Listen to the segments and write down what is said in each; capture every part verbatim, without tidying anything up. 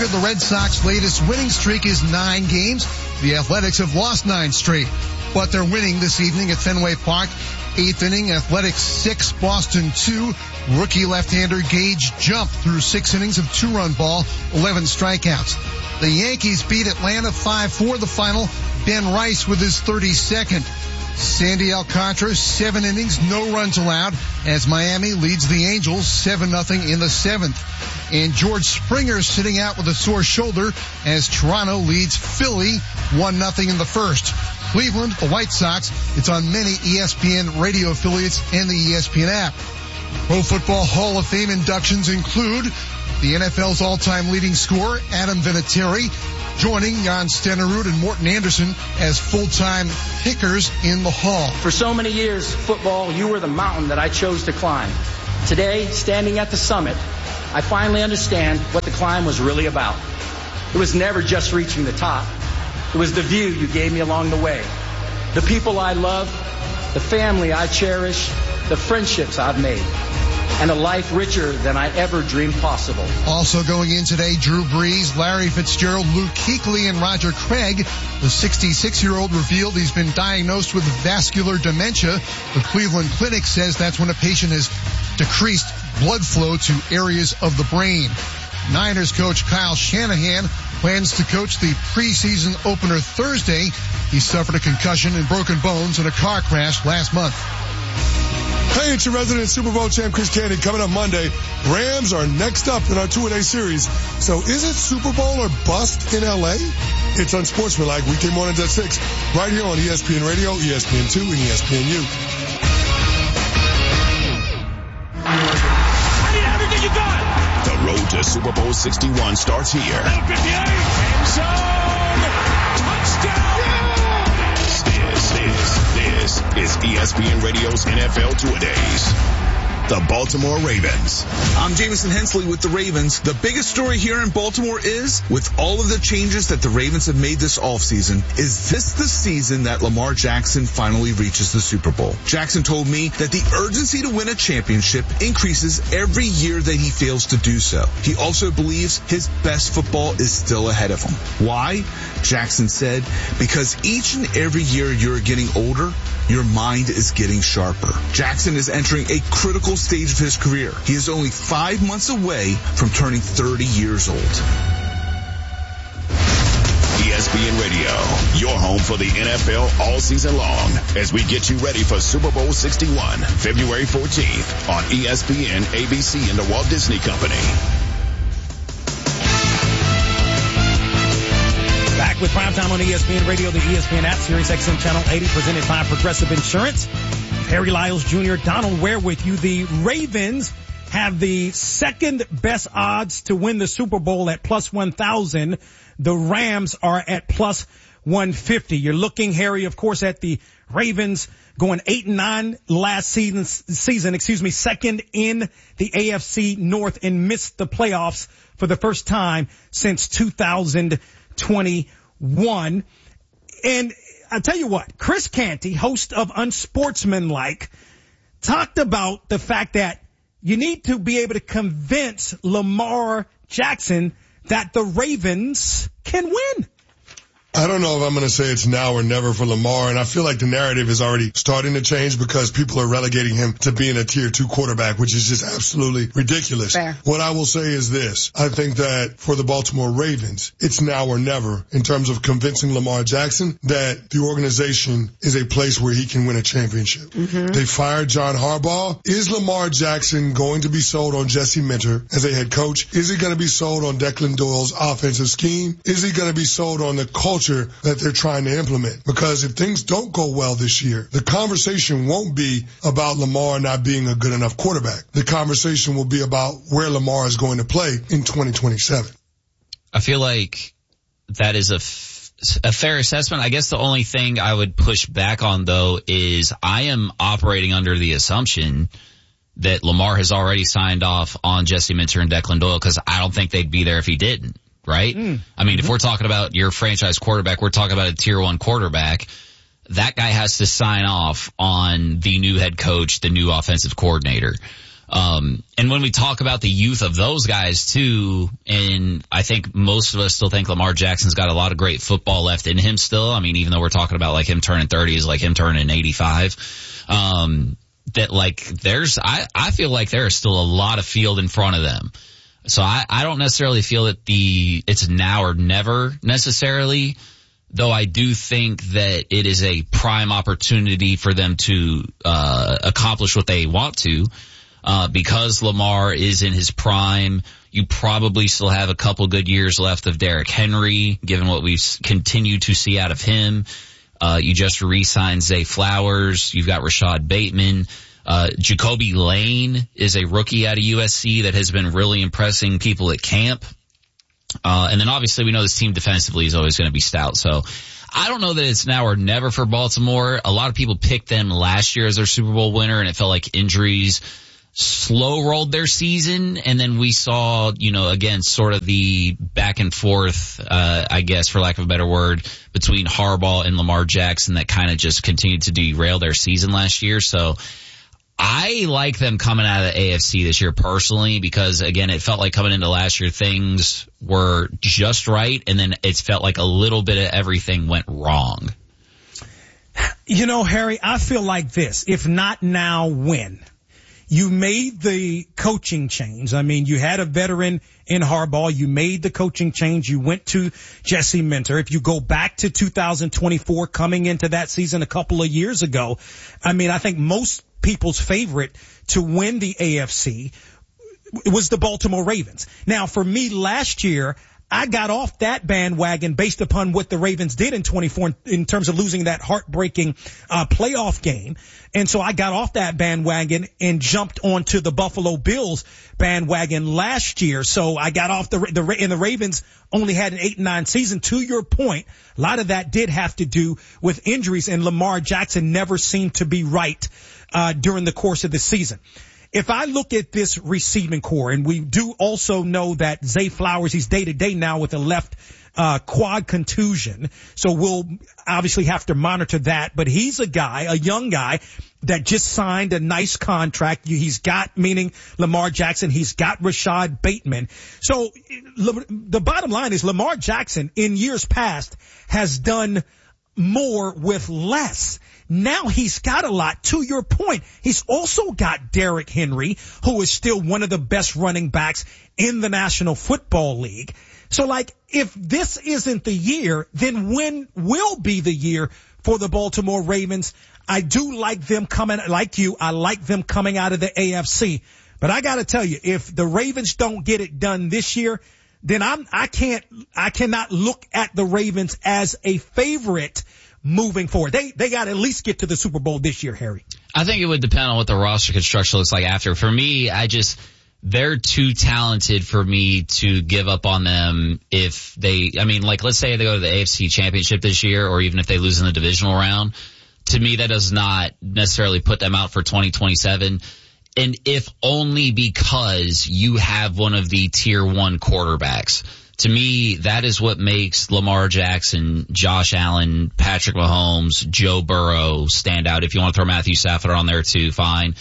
record. The Red Sox latest winning streak is nine games. The Athletics have lost nine straight, but they're winning this evening at Fenway Park. Eighth inning, Athletics six, Boston two. Rookie left-hander Gage jumped through six innings of two-run ball, eleven strikeouts. The Yankees beat Atlanta five four the final. Ben Rice with his thirty-second. Sandy Alcantara, seven innings, no runs allowed, as Miami leads the Angels seven nothing in the seventh. And George Springer sitting out with a sore shoulder as Toronto leads Philly one nothing in the first. Cleveland, the White Sox, it's on many E S P N radio affiliates and the E S P N app. Pro Football Hall of Fame inductions include the N F L's all-time leading scorer, Adam Vinatieri, joining Jan Stenerud and Morton Anderson as full-time pickers in the Hall. For so many years, football, you were the mountain that I chose to climb. Today, standing at the summit, I finally understand what the climb was really about. It was never just reaching the top. It was the view you gave me along the way. The people I love, the family I cherish, the friendships I've made, and a life richer than I ever dreamed possible. Also going in today, Drew Brees, Larry Fitzgerald, Luke Kuechly, and Roger Craig. The sixty-six-year-old revealed he's been diagnosed with vascular dementia. The Cleveland Clinic says that's when a patient has decreased blood flow to areas of the brain. Niners coach Kyle Shanahan plans to coach the preseason opener Thursday. He suffered a concussion and broken bones in a car crash last month. Hey, it's your resident Super Bowl champ, Chris Candy. Coming up Monday, Rams are next up in our two-a-day series. So is it Super Bowl or bust in L A? It's Unsportsmanlike, weekday mornings at six, right here on E S P N Radio, E S P N two, and E S P N U. I need everything you got. The road to Super Bowl sixty-one starts here. fifty-eight, end zone, touchdown. This, this, this is E S P N Radio's N F L Two-A-Days. The Baltimore Ravens. I'm Jamison Hensley with the Ravens. The biggest story here in Baltimore is, with all of the changes that the Ravens have made this offseason, is this the season that Lamar Jackson finally reaches the Super Bowl? Jackson told me that the urgency to win a championship increases every year that he fails to do so. He also believes his best football is still ahead of him. Why? Jackson said, because each and every year you're getting older, your mind is getting sharper. Jackson is entering a critical stage of his career. He is only five months away from turning thirty years old. E S P N Radio, your home for the N F L all season long, as we get you ready for Super Bowl sixty-one, February fourteenth on E S P N, A B C, and the Walt Disney Company. Back with Primetime on E S P N Radio, the E S P N app, Sirius X M Channel eighty, presented by Progressive Insurance. Harry Lyles Junior, Donald Ware with you. The Ravens have the second best odds to win the Super Bowl at plus one thousand. The Rams are at plus one fifty. You're looking, Harry, of course, at the Ravens going eight and nine last season, season, excuse me, second in the A F C North and missed the playoffs for the first time since two thousand twenty-one. And I'll tell you what, Chris Canty, host of Unsportsmanlike, talked about the fact that you need to be able to convince Lamar Jackson that the Ravens can win. I don't know if I'm going to say it's now or never for Lamar, and I feel like the narrative is already starting to change because people are relegating him to being a tier two quarterback, which is just absolutely ridiculous. Fair. What I will say is this. I think that for the Baltimore Ravens, it's now or never in terms of convincing Lamar Jackson that the organization is a place where he can win a championship. Mm-hmm. They fired John Harbaugh. Is Lamar Jackson going to be sold on Jesse Minter as a head coach? Is he going to be sold on Declan Doyle's offensive scheme? Is he going to be sold on the culture that they're trying to implement? Because if things don't go well this year, the conversation won't be about Lamar not being a good enough quarterback. The conversation will be about where Lamar is going to play in twenty twenty-seven. I feel like that is a, f- a fair assessment. I guess the only thing I would push back on, though, is I am operating under the assumption that Lamar has already signed off on Jesse Minter and Declan Doyle, because I don't think they'd be there if he didn't. Right? Mm. I mean, mm-hmm. if we're talking about your franchise quarterback, we're talking about a tier one quarterback. That guy has to sign off on the new head coach, the new offensive coordinator. Um, and when we talk about the youth of those guys too, and I think most of us still think Lamar Jackson's got a lot of great football left in him still. I mean, even though we're talking about like him turning thirty is like him turning eighty-five. Um, that like there's, I, I feel like there is still a lot of field in front of them. So I, I don't necessarily feel that the, it's now or never necessarily, though I do think that it is a prime opportunity for them to, uh, accomplish what they want to. Uh, because Lamar is in his prime, you probably still have a couple good years left of Derrick Henry, given what we've continued to see out of him. Uh, you just re-signed Zay Flowers. You've got Rashad Bateman. Uh, Jacoby Lane is a rookie out of U S C that has been really impressing people at camp. Uh, and then obviously we know this team defensively is always going to be stout. So I don't know that it's now or never for Baltimore. A lot of people picked them last year as their Super Bowl winner, and it felt like injuries slow rolled their season. And then we saw, you know, again, sort of the back and forth, uh, I guess, for lack of a better word, between Harbaugh and Lamar Jackson that kind of just continued to derail their season last year. So I like them coming out of the A F C this year personally because, again, it felt like coming into last year things were just right, and then it felt like a little bit of everything went wrong. You know, Harry, I feel like this. If not now, when? You made the coaching change. I mean, you had a veteran in Harbaugh. You made the coaching change. You went to Jesse Minter. If you go back to two thousand twenty-four, coming into that season a couple of years ago, I mean, I think most people's favorite to win the A F C was the Baltimore Ravens. Now, for me last year, I got off that bandwagon based upon what the Ravens did in twenty-four in terms of losing that heartbreaking uh playoff game. And so I got off that bandwagon and jumped onto the Buffalo Bills bandwagon last year. So I got off the, the and the Ravens only had an eight and nine season. To your point, a lot of that did have to do with injuries, and Lamar Jackson never seemed to be right uh during the course of the season. If I look at this receiving core, and we do also know that Zay Flowers, he's day to day now with a left uh quad contusion, so we'll obviously have to monitor that. But he's a guy, a young guy, that just signed a nice contract. He's got, meaning Lamar Jackson, he's got Rashad Bateman. So the bottom line is Lamar Jackson in years past has done more with less. Now he's got a lot. To your point, he's also got Derrick Henry, who is still one of the best running backs in the National Football League. So, like, if this isn't the year, then when will be the year for the Baltimore Ravens? I do like them coming, like you, I like them coming out of the A F C. But I gotta tell you, if the Ravens don't get it done this year, then I'm, I can't, I cannot look at the Ravens as a favorite moving forward. They, they gotta at least get to the Super Bowl this year, Harry. I think it would depend on what the roster construction looks like after. For me, I just, they're too talented for me to give up on them if they, I mean, like, let's say they go to the A F C Championship this year, or even if they lose in the divisional round. To me, that does not necessarily put them out for twenty twenty-seven. And if only because you have one of the tier one quarterbacks. To me, that is what makes Lamar Jackson, Josh Allen, Patrick Mahomes, Joe Burrow stand out. If you want to throw Matthew Stafford on there too, fine.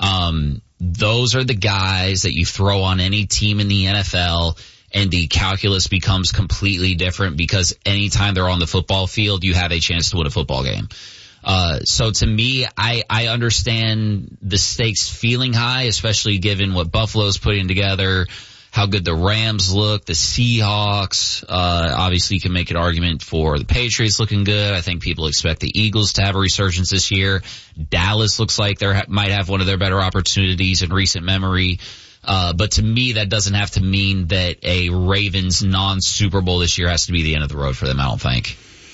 Um, those are the guys that you throw on any team in the N F L, and the calculus becomes completely different because anytime they're on the football field, you have a chance to win a football game. Uh, so to me, I, I understand the stakes feeling high, especially given what Buffalo's putting together, how good the Rams look, the Seahawks. Uh, obviously you can make an argument for the Patriots looking good. I think people expect the Eagles to have a resurgence this year. Dallas looks like they might have one of their better opportunities in recent memory. Uh, but to me, that doesn't have to mean that a Ravens non-Super Bowl this year has to be the end of the road for them, I don't think.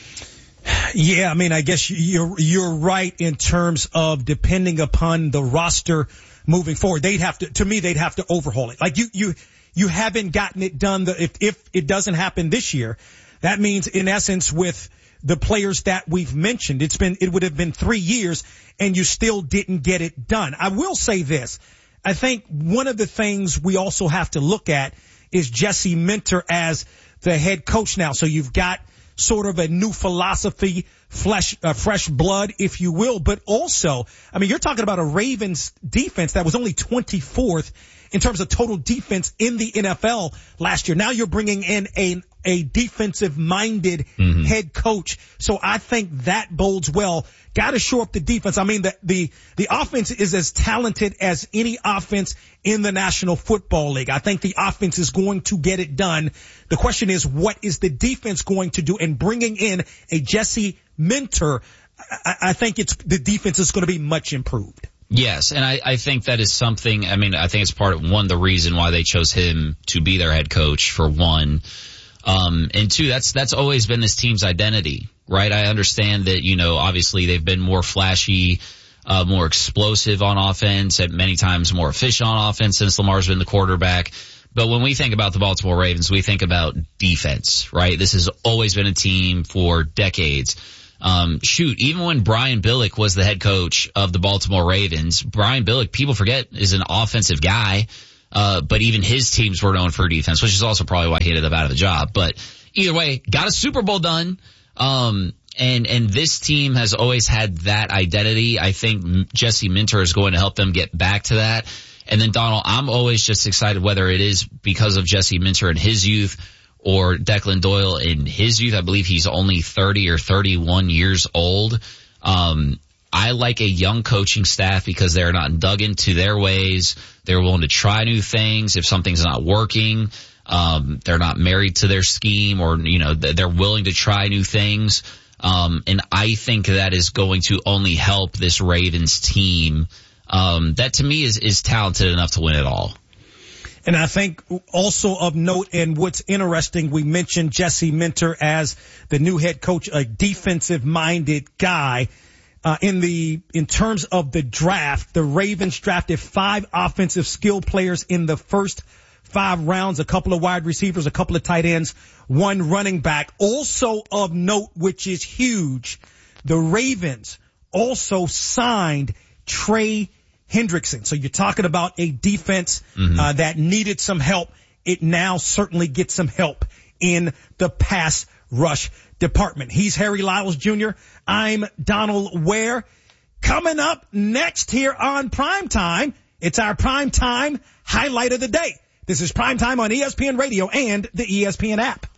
Yeah, I mean, I guess you're, you're right in terms of depending upon the roster moving forward. They'd have to, to me, they'd have to overhaul it. Like you, you, you haven't gotten it done. The, if, if it doesn't happen this year, that means in essence with the players that we've mentioned, it's been, it would have been three years and you still didn't get it done. I will say this. I think one of the things we also have to look at is Jesse Minter as the head coach now. So you've got sort of a new philosophy, flesh, uh, fresh blood, if you will. But also, I mean, you're talking about a Ravens defense that was only twenty-fourth in terms of total defense in the N F L last year. Now you're bringing in a, a defensive-minded mm-hmm. head coach. So I think that bodes well. Got to shore up the defense. I mean, the, the, the offense is as talented as any offense in the National Football League. I think the offense is going to get it done. The question is, what is the defense going to do? And bringing in a Jesse Minter, I, I think it's, the defense is going to be much improved. Yes, and I, I think that is something, I mean, I think it's part of, one, the reason why they chose him to be their head coach, for one. Um, and two, that's, that's always been this team's identity, right? I understand that, you know, obviously they've been more flashy, uh, more explosive on offense, and many times more efficient on offense since Lamar's been the quarterback. But when we think about the Baltimore Ravens, we think about defense, right? This has always been a team for decades. Um, shoot, even when Brian Billick was the head coach of the Baltimore Ravens, Brian Billick, people forget, is an offensive guy. Uh, but even his teams were known for defense, which is also probably why he ended up out of the job. But either way, got a Super Bowl done. Um, and, and this team has always had that identity. I think Jesse Minter is going to help them get back to that. And then Donald, I'm always just excited whether it is because of Jesse Minter in his youth or Declan Doyle in his youth. I believe he's only thirty or thirty-one years old. Um, I like a young coaching staff because they're not dug into their ways. They're willing to try new things. If something's not working, um, they're not married to their scheme, or, you know, they're willing to try new things. Um, and I think that is going to only help this Ravens team, um, that to me is, is talented enough to win it all. And I think also of note, and what's interesting, we mentioned Jesse Minter as the new head coach, a defensive-minded guy. Uh, in the, in terms of the draft, the Ravens drafted five offensive skill players in the first five rounds, a couple of wide receivers, a couple of tight ends, one running back. Also of note, which is huge, the Ravens also signed Trey Hendrickson. So you're talking about a defense, mm-hmm. uh, that needed some help. It now certainly gets some help in the pass rush department. He's Harry Lyles Junior I'm Donald Ware. Coming up next here on Primetime, it's our Primetime highlight of the day. This is Primetime on E S P N Radio and the E S P N app.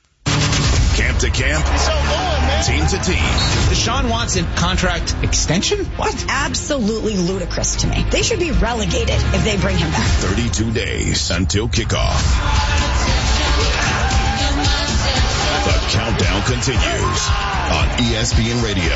Camp to camp, so long, man. Team to team. Deshaun Watson contract extension? What? Absolutely ludicrous to me. They should be relegated if they bring him back. thirty-two days until kickoff. The countdown continues on E S P N Radio.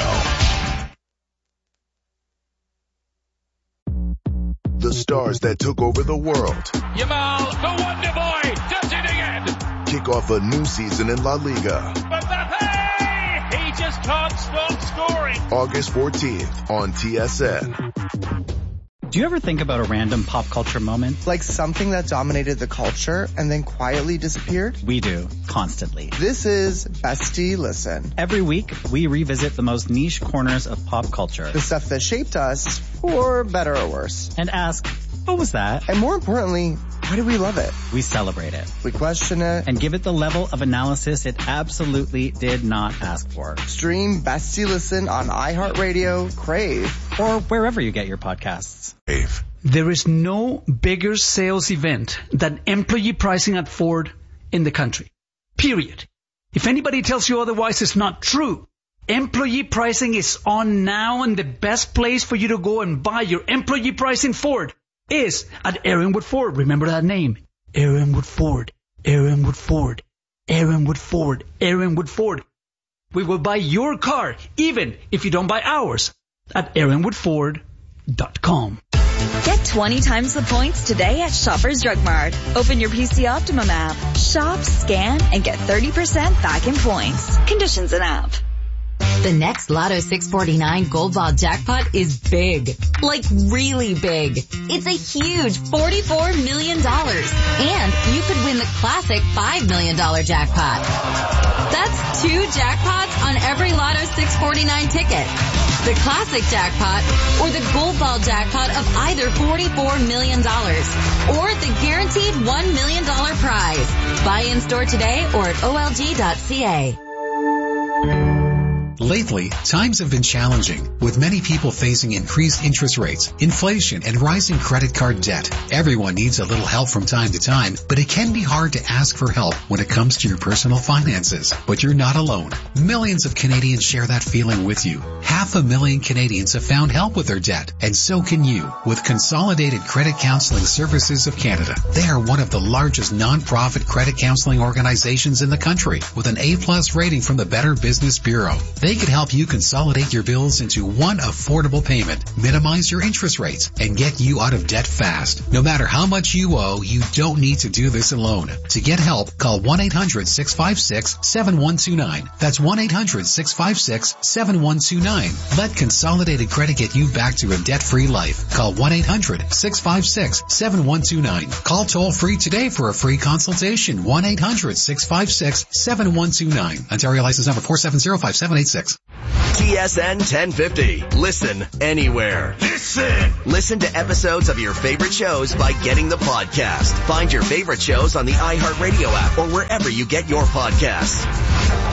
The stars that took over the world. Yamal, the Wonder Boy, does it again. Kick off a new season in La Liga. Mbappe, he just can't stop scoring. August fourteenth on T S N. Do you ever think about a random pop culture moment? Like something that dominated the culture and then quietly disappeared? We do, constantly. This is Bestie Listen. Every week, we revisit the most niche corners of pop culture. The stuff that shaped us, for better or worse. And ask, what was that? And more importantly, why do we love it? We celebrate it. We question it. And give it the level of analysis it absolutely did not ask for. Stream Bestie Listen on iHeartRadio, Crave, or wherever you get your podcasts. Crave. There is no bigger sales event than employee pricing at Ford in the country. Period. If anybody tells you otherwise, it's not true. Employee pricing is on now, and the best place for you to go and buy your employee pricing Ford is at Aaronwood Ford. Remember that name. Aaronwood Ford. Aaronwood Ford. Aaronwood Ford. Aaronwood Ford. We will buy your car, even if you don't buy ours, at aaronwood ford dot com. Get twenty times the points today at Shoppers Drug Mart. Open your P C Optimum app. Shop, scan, and get thirty percent back in points. Conditions in app. The next Lotto six forty-nine Gold Ball jackpot is big. Like really big. It's a huge forty-four million dollars. And you could win the classic five million dollars jackpot. That's two jackpots on every Lotto six forty-nine ticket. The classic jackpot or the Gold Ball jackpot of either forty-four million dollars or the guaranteed one million dollars prize. Buy in store today or at O L G dot C A. Lately, times have been challenging, with many people facing increased interest rates, inflation, and rising credit card debt. Everyone needs a little help from time to time, but it can be hard to ask for help when it comes to your personal finances. But you're not alone. Millions of Canadians share that feeling with you. Half a million Canadians have found help with their debt, and so can you with Consolidated Credit Counseling Services of Canada. They are one of the largest non-profit credit counseling organizations in the country, with an A-plus rating from the Better Business Bureau. They can help you consolidate your bills into one affordable payment, minimize your interest rates, and get you out of debt fast. No matter how much you owe, you don't need to do this alone. To get help, call one eight hundred six five six seven one two nine. That's one eight hundred six five six seven one two nine. Let Consolidated Credit get you back to a debt-free life. Call one eight hundred six five six seven one two nine. Call toll-free today for a free consultation. one eight hundred six five six seven one two nine. Ontario license number four seven zero five seven eight six. T S N ten fifty. Listen anywhere. Listen. Listen to episodes of your favorite shows by getting the podcast. Find your favorite shows on the iHeartRadio app or wherever you get your podcasts.